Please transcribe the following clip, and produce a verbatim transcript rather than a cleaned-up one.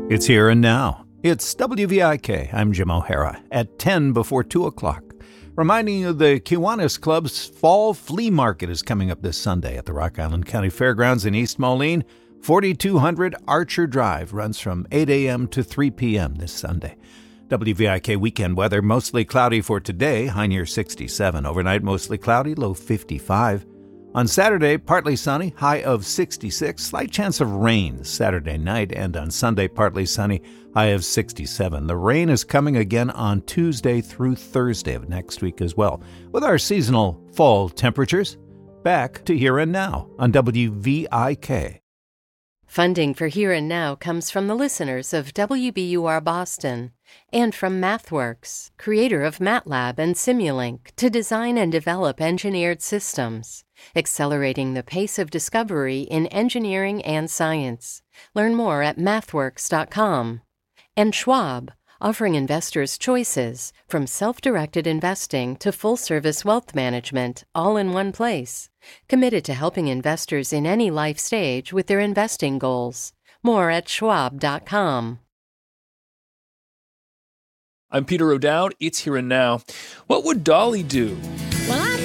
It's here and now. It's W V I K. I'm Jim O'Hara at ten before two o'clock. Reminding you the Kiwanis Club's Fall Flea Market is coming up this Sunday at the Rock Island County Fairgrounds in East Moline. forty-two hundred Archer Drive runs from eight a.m. to three p.m. this Sunday. W V I K weekend weather, mostly cloudy for today, high near sixty-seven. Overnight, mostly cloudy, low fifty-five. On Saturday, partly sunny, high of sixty-six. Slight chance of rain Saturday night, and on Sunday, partly sunny, high of sixty-seven. The rain is coming again on Tuesday through Thursday of next week as well. With our seasonal fall temperatures, back to Here and Now on W V I K. Funding for Here and Now comes from the listeners of W B U R Boston and from MathWorks, creator of MATLAB and Simulink, to design and develop engineered systems, accelerating the pace of discovery in engineering and science. Learn more at mathworks dot com. And Schwab, offering investors choices from self-directed investing to full-service wealth management, all in one place. Committed to helping investors in any life stage with their investing goals. More at schwab dot com. I'm Peter O'Dowd. It's Here and Now. What would Dolly do? Well, I'm